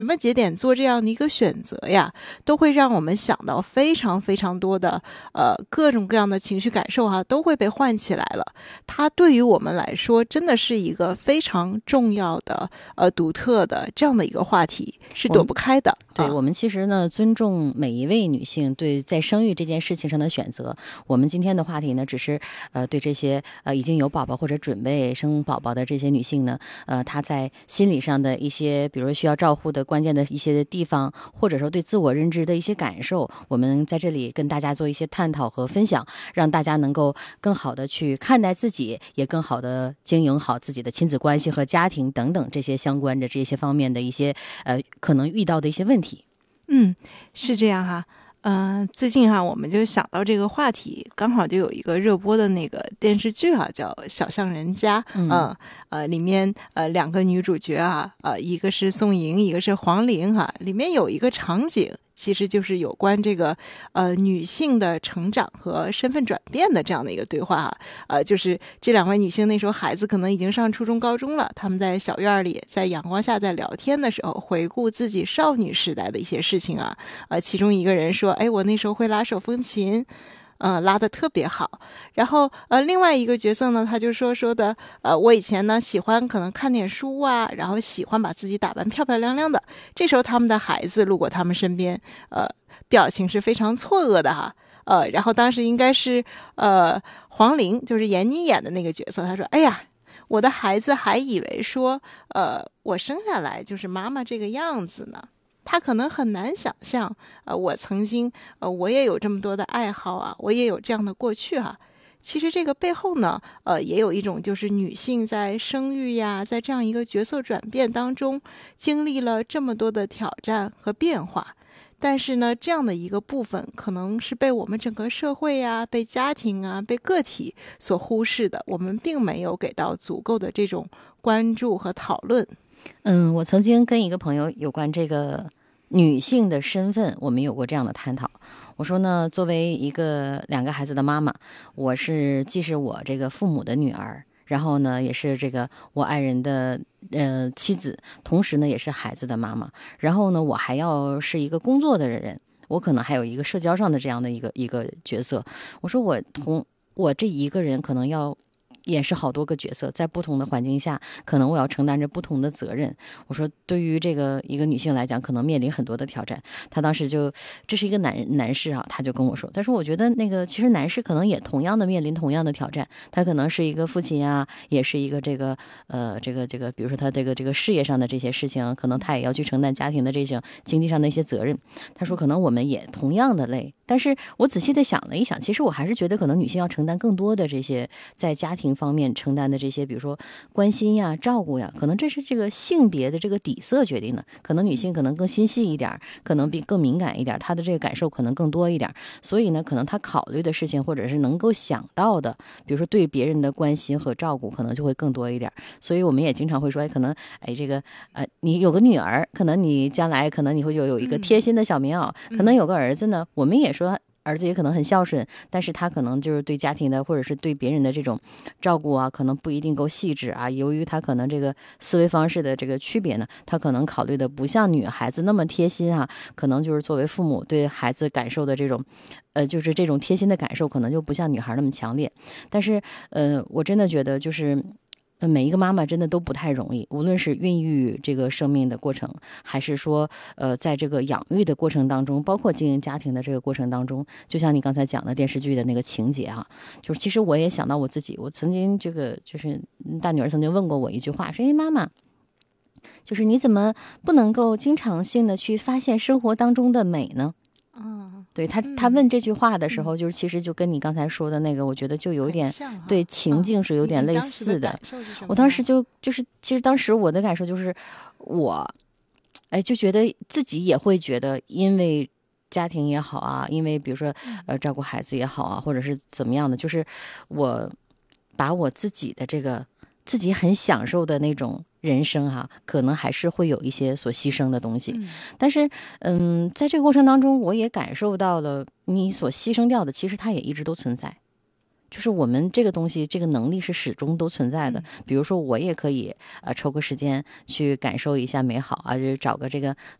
什么节点做这样的一个选择呀，都会让我们想到非常非常多的各种各样的情绪感受都会被唤起来了。它对于我们来说真的是一个非常重要的独特的这样的一个话题，是躲不开的。 对，我们其实呢尊重每一位女性对在生育这件事情上的选择。我们今天的话题呢，只是对这些已经有宝宝或者准备生宝宝的这些女性呢，她在心理上的一些，比如说需要照护的关键的一些地方，或者说对自我认知的一些感受，我们在这里跟大家做一些探讨和分享，让大家能够更好的去看待自己，也更好的经营好自己的亲子关系和家庭等等这些相关的这些方面的一些可能遇到的一些问题。 是这样哈。最近我们就想到这个话题，刚好就有一个热播的那个电视剧叫《小巷人家》。里面两个女主角一个是宋莹，一个是黄龄里面有一个场景，其实就是有关这个女性的成长和身份转变的这样的一个对话就是这两位女性那时候孩子可能已经上初中高中了，她们在小院里在阳光下在聊天的时候，回顾自己少女时代的一些事情其中一个人说，我那时候会拉手风琴，拉得特别好。然后另外一个角色呢，他就说的我以前呢喜欢可能看点书然后喜欢把自己打扮漂漂亮亮的。这时候他们的孩子路过他们身边，表情是非常错愕的然后当时应该是黄龄，就是闫妮演的那个角色，他说哎呀，我的孩子还以为说我生下来就是妈妈这个样子呢。他可能很难想象我曾经我也有这么多的爱好我也有这样的过去其实这个背后呢也有一种就是女性在生育在这样一个角色转变当中经历了这么多的挑战和变化。但是呢，这样的一个部分可能是被我们整个社会被家庭被个体所忽视的，我们并没有给到足够的这种关注和讨论。 我曾经跟一个朋友有关这个女性的身份，我们有过这样的探讨。我说呢，作为两个孩子的妈妈，我既是我这个父母的女儿，然后呢，也是这个我爱人的妻子，同时呢，也是孩子的妈妈。然后呢，我还要是一个工作的人，我可能还有一个社交上的这样的一个角色。我说我这一个人可能要演示好多个角色，在不同的环境下，可能我要承担着不同的责任。我说，对于一个女性来讲，可能面临很多的挑战。他当时这是一个男士他就跟我说，他说我觉得其实男士可能也同样的面临同样的挑战。他可能是一个父亲也是一个这个，比如说他这个事业上的这些事情，可能他也要去承担家庭的这种经济上的一些责任。他说，可能我们也同样的累。但是我仔细的想了一想，其实我还是觉得可能女性要承担更多的这些在家庭方面承担的这些，比如说关心照顾可能这是这个性别的这个底色决定的。可能女性可能更心细一点，可能更敏感一点，她的这个感受可能更多一点，所以呢，可能她考虑的事情或者是能够想到的，比如说对别人的关心和照顾，可能就会更多一点。所以我们也经常会说，可能你有个女儿，可能你将来可能你会有一个贴心的小棉袄，可能有个儿子呢，我们也说儿子也可能很孝顺，但是他可能就是对家庭的或者是对别人的这种照顾可能不一定够细致由于他可能这个思维方式的这个区别呢，他可能考虑的不像女孩子那么贴心可能就是作为父母对孩子感受的这种就是这种贴心的感受可能就不像女孩那么强烈。但是我真的觉得就是每一个妈妈真的都不太容易，无论是孕育这个生命的过程，还是说在这个养育的过程当中，包括经营家庭的这个过程当中，就像你刚才讲的电视剧的那个情节就是其实我也想到我自己，我曾经就是大女儿曾经问过我一句话，说妈妈，就是你怎么不能够经常性的去发现生活当中的美呢？对他问这句话的时候，就是其实就跟你刚才说的那个，我觉得就有点对情境是有点类似的。我当时就是其实当时我的感受就是我就觉得自己也会觉得，因为家庭也好因为比如说照顾孩子也好或者是怎么样的，就是我把我自己的这个自己很享受的那种人生可能还是会有一些所牺牲的东西。但是在这个过程当中，我也感受到了你所牺牲掉的，其实它也一直都存在。 就是我们这个东西，这个能力是始终都存在的。比如说，我也可以抽个时间去感受一下美好啊，就是找个这个